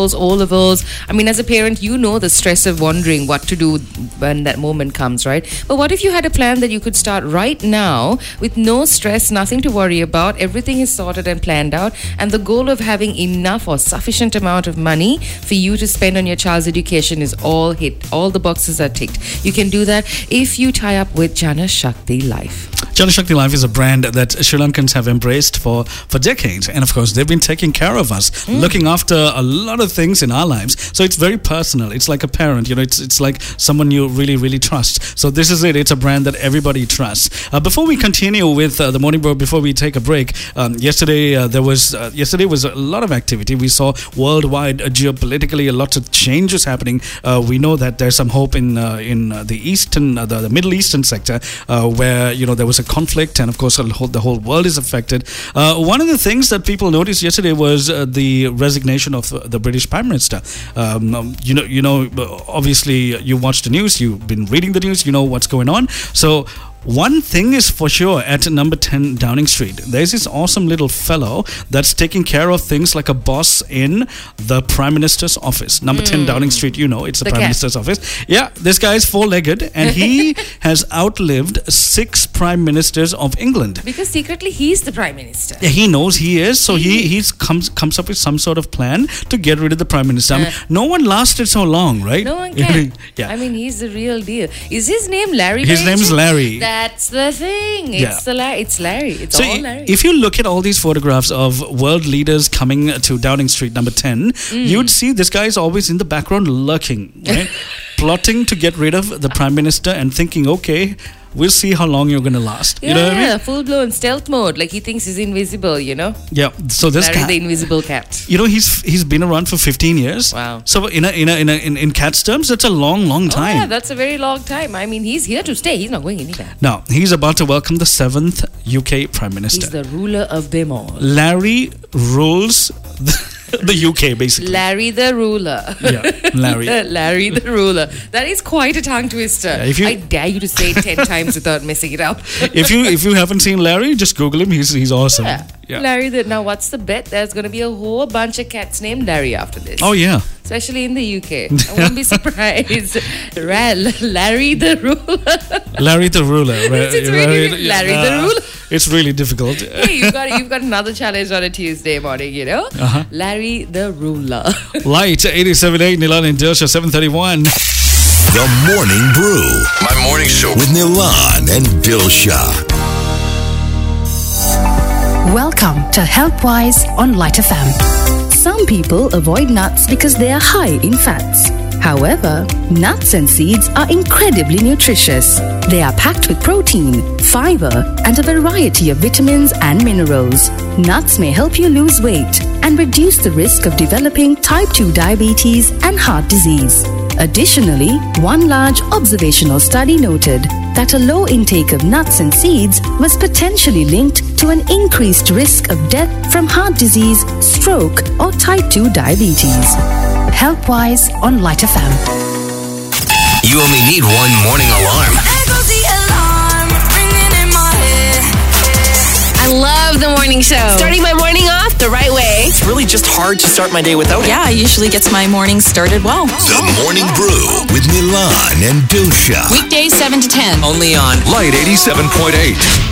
A-levels, O-levels. I mean, as a parent, you know the stress of wondering what to do when that moment comes, right? But what if you had a plan that you could start right now with no stress, nothing to worry about, everything is sorted and planned out, and the goal of having enough or sufficient amount of money for you to spend on your child's education is all hit. All the boxes are ticked. You can do that if you tie up with Jana Shakti Life. Jana Shakti Life is a brand that Sri Lankans have embraced for decades. And of course, they've been taking care of us, looking after a lot of things in our lives. So it's very personal. It's like a parent, it's like someone you really, really trust. So this is it. It's a brand that everybody trusts. Before we continue with the Morning Brew, before we take a break, yesterday was a lot of activity. We saw worldwide, geopolitically, a lot of changes happening. We know that there's some hope in the eastern, the Middle Eastern sector, where there was a conflict, and of course the whole world is affected. One of the things that people noticed yesterday was the resignation of the British Prime Minister. Obviously you watch the news, you've been reading the news, you know what's going on. So one thing is for sure, at number 10 Downing Street, there's this awesome little fellow that's taking care of things like a boss in the Prime Minister's office. Number 10 Downing Street, it's the Prime Minister's office. Yeah, this guy is four-legged, and he has outlived 6 Prime Ministers of England. Because secretly he's the Prime Minister. Yeah, he knows he is, so he comes up with some sort of plan to get rid of the Prime Minister. I mean, no one lasted so long, right? No one can. Yeah. I mean, he's the real deal. Is his name Larry? His name's Larry. That's the thing. It's Larry. It's all Larry. If you look at all these photographs of world leaders coming to Downing Street, number 10, you'd see this guy is always in the background lurking, right? Plotting to get rid of the Prime Minister and thinking, okay, we'll see how long you're going to last. Yeah, you know what I mean? Full-blown stealth mode. Like he thinks he's invisible, Yeah. So this Larry guy, the invisible cat. He's been around for 15 years. Wow. So in cat's terms, that's a long time. Oh, yeah, that's a very long time. I mean, he's here to stay. He's not going anywhere. Now, he's about to welcome the 7th UK Prime Minister. He's the ruler of them all. Larry rules the UK, basically. Larry the ruler. Yeah, Larry. Larry the ruler. That is quite a tongue twister. I dare you to say it 10 times without messing it up. If you haven't seen Larry, just Google him. He's awesome. Yeah. Larry now what's the bet? There's going to be a whole bunch of cats named Larry after this. Oh, yeah. Especially in the UK. I wouldn't be surprised. Larry the ruler. Larry the ruler. It's really Larry the ruler. It's really difficult. Hey, you've got another challenge on a Tuesday morning, Larry the ruler. Light 87.8, Nilan and Dilsha 7:31. The Morning Brew. My morning show with Nilan and Dilsha. Welcome to HealthWise on Light FM. Some people avoid nuts because they are high in fats. However, nuts and seeds are incredibly nutritious. They are packed with protein, fiber, and a variety of vitamins and minerals. Nuts may help you lose weight and reduce the risk of developing type 2 diabetes and heart disease. Additionally, one large observational study noted that a low intake of nuts and seeds was potentially linked to an increased risk of death from heart disease, stroke, or type 2 diabetes. HealthWise on Light FM. You only need one morning alarm. There goes the alarm, ringing in my head. I love the morning show. Starting my morning off the right way. It's really just hard to start my day without it. Yeah, it usually gets my morning started well. The Morning Brew with Nilan and Dilsha. Weekdays 7 to 10. Only on Light 87.8.